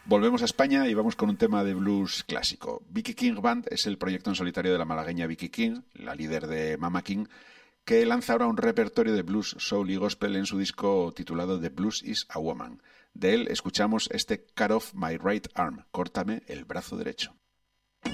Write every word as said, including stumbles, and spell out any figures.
Volvemos a España y vamos con un tema de blues clásico. Vicky King Band es el proyecto en solitario de la malagueña Vicky King, la líder de Mama King, que lanza ahora un repertorio de blues, soul y gospel en su disco titulado The Blues is a Woman. De él escuchamos este Cut Off My Right Arm, córtame el brazo derecho.